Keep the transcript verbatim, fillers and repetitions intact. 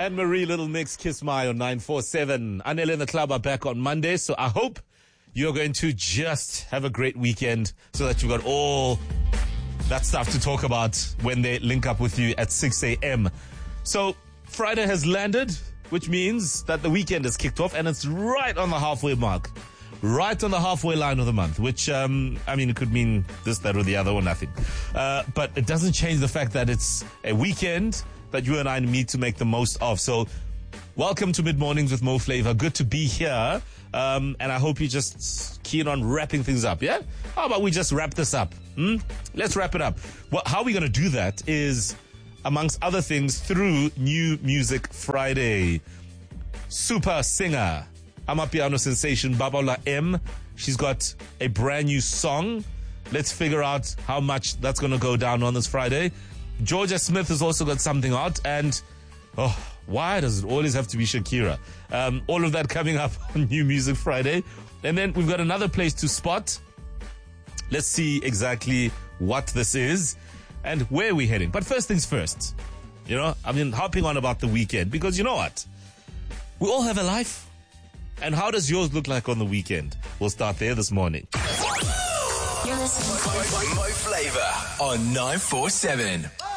And Marie Little Mix, Kiss My on nine four seven. Anel and the club are back on Monday, so I hope you're going to just have a great weekend so that you've got all that stuff to talk about when they link up with you at six a.m. So Friday has landed, which means that the weekend has kicked off and it's right on the halfway mark. Right on the halfway line of the month, which, um, I mean, it could mean this, that, or the other, or nothing. Uh, but it doesn't change the fact that it's a weekend that you and I need to make the most of. So, welcome to Mid Mornings with Mo Flavor. Good to be here. Um, and I hope you're just keen on wrapping things up, yeah? How about we just wrap this up? Hmm? Let's wrap it up. Well, how are we going to do that is, amongst other things, through New Music Friday. Super singer, Amapiano sensation Babalwa M. She's got a brand new song. Let's figure out how much that's going to go down on this Friday. Georgia Smith has also got something out. And, oh, why does it always have to be Shakira? Um, all of that coming up on New Music Friday. And then we've got another place to spot. Let's see exactly what this is and where we're heading. But first things first. You know, I've been harping on about the weekend because you know what? We all have a life. And how does yours look like on the weekend? We'll start there this morning. You're listening to Mo Flavor on nine four seven.